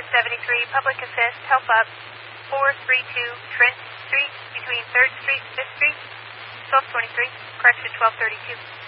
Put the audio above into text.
73, Public Assist, help up, 432 Trent Street, between 3rd Street and 5th Street, 1223, correction 1232.